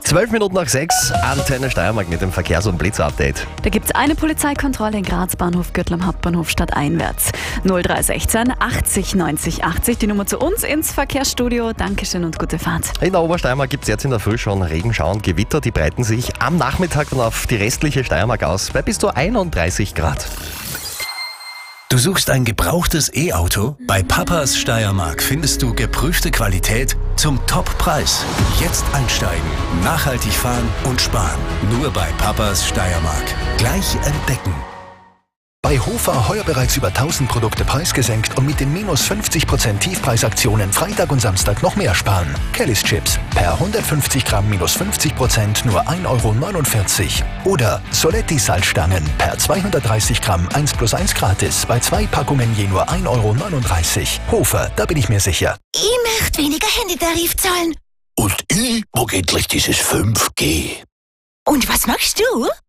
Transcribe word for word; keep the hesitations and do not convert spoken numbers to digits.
Zwölf Minuten nach sechs, Antenne Steiermark mit dem Verkehrs- und Blitz-Update. Da gibt es eine Polizeikontrolle in Graz, Bahnhof Gürtel am Hauptbahnhof stadteinwärts. null drei eins sechs achtzig neunzig achtzig, die Nummer zu uns ins Verkehrsstudio. Dankeschön und gute Fahrt. In der Obersteiermark gibt es jetzt in der Früh schon Regenschauer und Gewitter. Die breiten sich am Nachmittag dann auf die restliche Steiermark aus, bei bis zu einunddreißig Grad. Du suchst ein gebrauchtes E-Auto? Bei Papas Steiermark findest du geprüfte Qualität zum Top-Preis. Jetzt einsteigen, nachhaltig fahren und sparen. Nur bei Papas Steiermark. Gleich entdecken. Bei Hofer heuer bereits über tausend Produkte preisgesenkt und mit den minus fünfzig Prozent Tiefpreisaktionen Freitag und Samstag noch mehr sparen. Kellys Chips per hundertfünfzig Gramm minus fünfzig Prozent nur ein Euro neunundvierzig. Oder Soletti Salzstangen per zweihundertdreißig Gramm eins plus eins gratis bei zwei Packungen je nur ein Euro neununddreißig. Hofer, da bin ich mir sicher. Ich möchte weniger Handytarif zahlen. Und ich mag endlich dieses fünf G. Und was machst du?